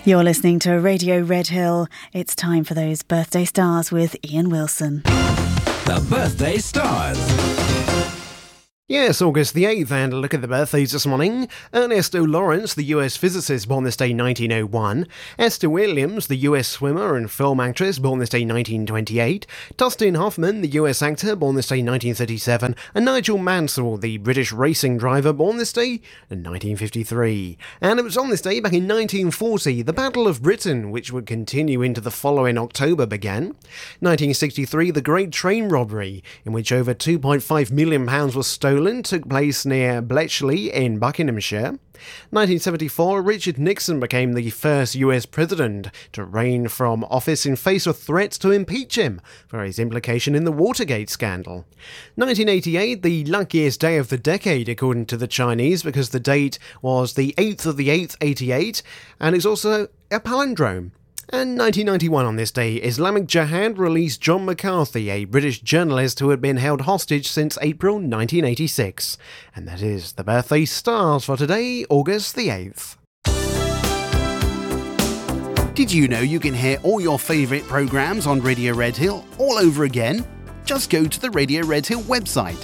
You're listening to Radio Red Hill. It's time for those birthday stars with Ian Wilson. The Birthday Stars. Yes, August the 8th, and a look at the birthdays this morning. Ernesto Lawrence, the US physicist, born this day 1901. Esther Williams, the US swimmer and film actress, born this day 1928. Dustin Hoffman, the US actor, born this day 1937. And Nigel Mansell, the British racing driver, born this day in 1953. And it was on this day back in 1940, the Battle of Britain, which would continue into the following October, began. 1963, the Great Train Robbery, in which over £2.5 million was stolen, took place near Bletchley in Buckinghamshire. 1974, Richard Nixon became the first US president to reign from office in face of threats to impeach him for his implication in the Watergate scandal. 1988, the luckiest day of the decade according to the Chinese, because the date was the 8th of the 8th, 88, and it's also a palindrome. And 1991 on this day, Islamic Jihad released John McCarthy, a British journalist who had been held hostage since April 1986. And that is the birthday stars for today, August the 8th. Did you know you can hear all your favourite programmes on Radio Red Hill all over again? Just go to the Radio Red Hill website,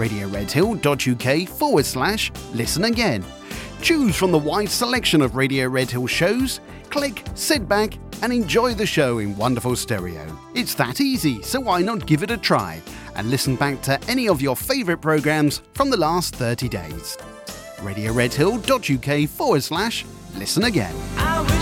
radioredhill.uk/listen again. Choose from the wide selection of Radio Red Hill shows, click, sit back and enjoy the show in wonderful stereo. It's that easy, so why not give it a try and listen back to any of your favourite programmes from the last 30 days. radioredhill.uk/listen again.